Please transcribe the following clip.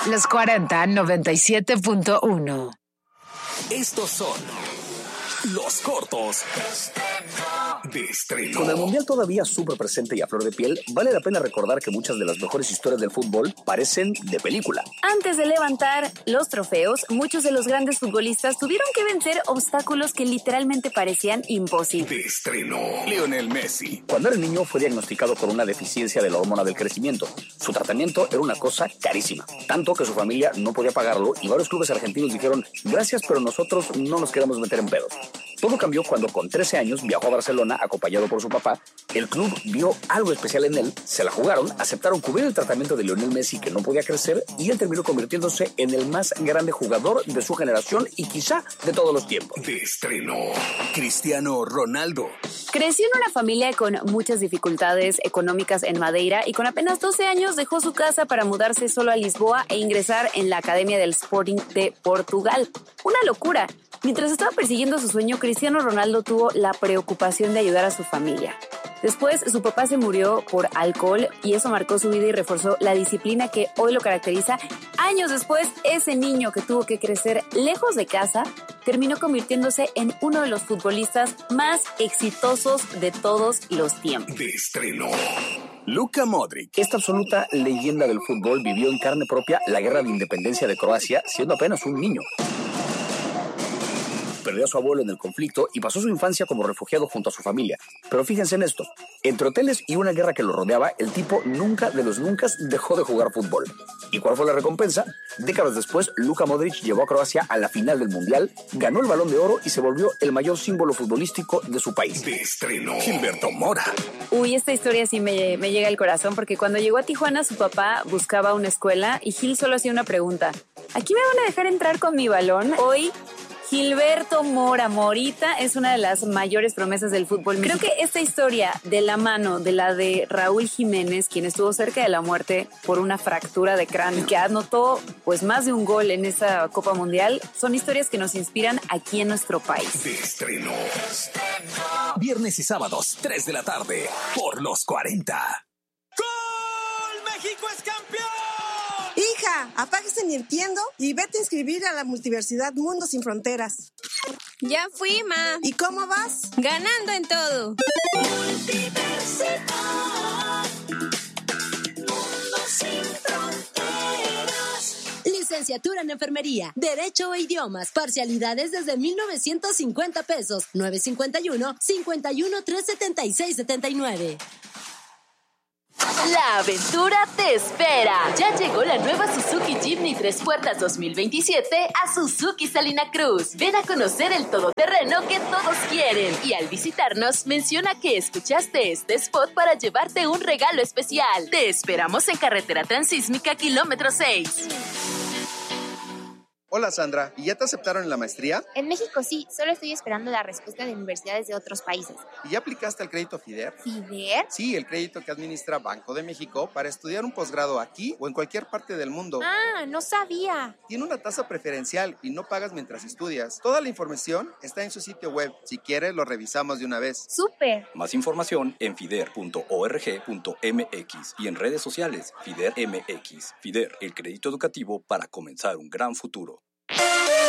Los 40 97.1. Estos son los cortos de estreno. Con el Mundial todavía súper presente y a flor de piel, vale la pena recordar que muchas de las mejores historias del fútbol parecen de película. Antes de levantar los trofeos, muchos de los grandes futbolistas tuvieron que vencer obstáculos que literalmente parecían imposibles. De estreno, Lionel Messi. Cuando era niño fue diagnosticado con una deficiencia de la hormona del crecimiento. Su tratamiento era una cosa carísima, tanto que su familia no podía pagarlo y varios clubes argentinos dijeron: gracias, pero nosotros no nos queremos meter en pedos. Todo cambió cuando con 13 años viajó a Barcelona acompañado por su papá. El club vio algo especial en él, se la jugaron, aceptaron cubrir el tratamiento de Lionel Messi, que no podía crecer, y él terminó convirtiéndose en el más grande jugador de su generación y quizá de todos los tiempos. De estreno, Cristiano Ronaldo. Creció en una familia con muchas dificultades económicas en Madeira y con apenas 12 años dejó su casa para mudarse solo a Lisboa e ingresar en la Academia del Sporting de Portugal. Una locura. Mientras estaba persiguiendo su sueño, Cristiano Ronaldo tuvo la preocupación de ayudar a su familia. Después, su papá se murió por alcohol y eso marcó su vida y reforzó la disciplina que hoy lo caracteriza. Años después, ese niño que tuvo que crecer lejos de casa terminó convirtiéndose en uno de los futbolistas más exitosos de todos los tiempos. De estreno, Luka Modric. Esta absoluta leyenda del fútbol vivió en carne propia la guerra de independencia de Croacia siendo apenas un niño. Perdió a su abuelo en el conflicto y pasó su infancia como refugiado junto a su familia. Pero fíjense en esto, entre hoteles y una guerra que lo rodeaba, el tipo nunca de los nunca dejó de jugar fútbol. ¿Y cuál fue la recompensa? Décadas después, Luka Modric llevó a Croacia a la final del Mundial, ganó el Balón de Oro y se volvió el mayor símbolo futbolístico de su país. De estreno, Gilberto Mora. Uy, esta historia sí me llega al corazón porque cuando llegó a Tijuana su papá buscaba una escuela y Gil solo hacía una pregunta: ¿aquí me van a dejar entrar con mi balón? Hoy Gilberto Mora, Morita, es una de las mayores promesas del fútbol mexicano. Creo que esta historia de la mano de la de Raúl Jiménez, quien estuvo cerca de la muerte por una fractura de cráneo y que anotó pues más de un gol en esa Copa Mundial, son historias que nos inspiran aquí en nuestro país. De estreno, viernes y sábados, 3 de la tarde, por los 40. ¡Gol! ¡México es campeón! Hija, apáguese Nintendo y vete a inscribir a la Multiversidad Mundo Sin Fronteras. Ya fui, ma. ¿Y cómo vas? Ganando en todo. Multiversidad Mundo Sin Fronteras. Licenciatura en Enfermería, Derecho e Idiomas, parcialidades desde 1,950 pesos, 951-51-376-79. La aventura te espera. Ya llegó la nueva Suzuki Jimny 3 puertas 2027 a Suzuki Salina Cruz. Ven a conocer el todoterreno que todos quieren. Y al visitarnos, menciona que escuchaste este spot para llevarte un regalo especial. Te esperamos en Carretera Transísmica, kilómetro 6. Hola Sandra, ¿y ya te aceptaron en la maestría? En México sí, solo estoy esperando la respuesta de universidades de otros países. ¿Y ya aplicaste al crédito FIDER? ¿FIDER? Sí, el crédito que administra Banco de México para estudiar un posgrado aquí o en cualquier parte del mundo. Ah, no sabía. Tiene una tasa preferencial y no pagas mientras estudias. Toda la información está en su sitio web. Si quieres, lo revisamos de una vez. ¡Súper! Más información en fider.org.mx y en redes sociales FIDER MX. FIDER, el crédito educativo para comenzar un gran futuro.